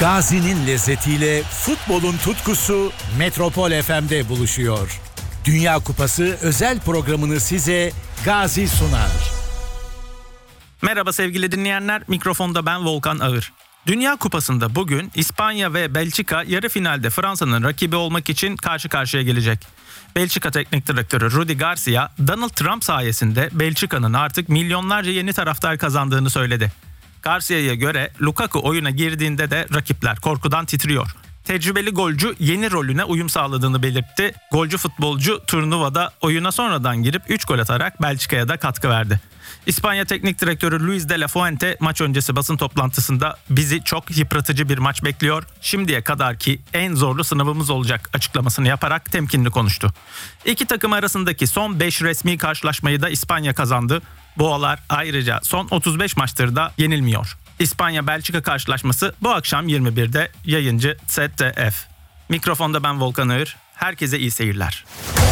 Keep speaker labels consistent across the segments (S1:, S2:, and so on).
S1: Gazi'nin lezzetiyle futbolun tutkusu Metropol FM'de buluşuyor. Dünya Kupası özel programını size Gazi sunar.
S2: Merhaba sevgili dinleyenler, mikrofonda ben Volkan Ağır. Dünya Kupası'nda bugün İspanya ve Belçika yarı finalde Fransa'nın rakibi olmak için karşı karşıya gelecek. Belçika Teknik Direktörü Rudi Garcia, Donald Trump sayesinde Belçika'nın artık milyonlarca yeni taraftar kazandığını söyledi. Garcia'ya göre Lukaku oyuna girdiğinde de rakipler korkudan titriyor. Tecrübeli golcü yeni rolüne uyum sağladığını belirtti. Golcü futbolcu turnuvada oyuna sonradan girip 3 gol atarak Belçika'ya da katkı verdi. İspanya Teknik Direktörü Luis de la Fuente maç öncesi basın toplantısında bizi çok yıpratıcı bir maç bekliyor. Şimdiye kadarki en zorlu sınavımız olacak açıklamasını yaparak temkinli konuştu. İki takım arasındaki son 5 resmi karşılaşmayı da İspanya kazandı. Boğalar ayrıca son 35 maçtır da yenilmiyor. İspanya-Belçika karşılaşması bu akşam 21'de yayıncı ZDF. Mikrofonda ben Volkan Ağır. Herkese iyi seyirler.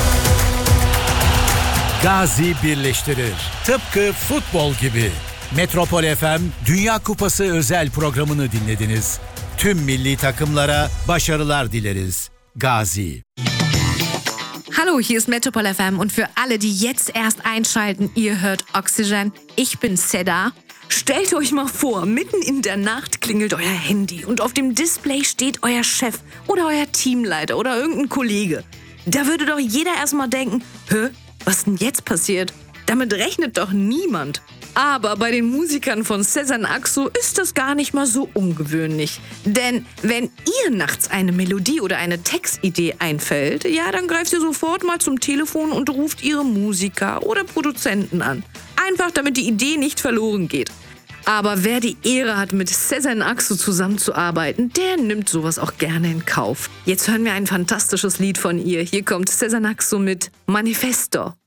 S1: Gazi birleştirir. Tıpkı futbol gibi. Metropol FM Dünya Kupası özel programını dinlediniz. Tüm milli takımlara başarılar dileriz. Gazi.
S3: Hallo, hier ist Metropol FM und für alle, die jetzt erst einschalten, ihr hört Oxygen. Ich bin Seda. Stellt euch mal vor, mitten in der Nacht klingelt euer Handy und auf dem Display steht euer Chef oder euer Teamleiter oder irgendein Kollege. Da würde doch jeder erstmal denken, was ist denn jetzt passiert? Damit rechnet doch niemand. Aber bei den Musikern von Sezen Aksu ist das gar nicht mal so ungewöhnlich. Denn wenn ihr nachts eine Melodie oder eine Textidee einfällt, ja, dann greift ihr sofort mal zum Telefon und ruft ihre Musiker oder Produzenten an. Einfach, damit die Idee nicht verloren geht. Aber wer die Ehre hat, mit Sezen Aksu zusammenzuarbeiten, der nimmt sowas auch gerne in Kauf. Jetzt hören wir ein fantastisches Lied von ihr. Hier kommt Sezen Aksu mit Manifesto.